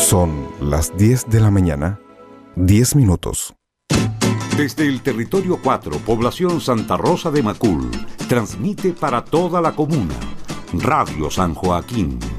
Son las 10 de la mañana, 10 minutos. Desde el territorio 4, población Santa Rosa de Macul, transmite para toda la comuna Radio San Joaquín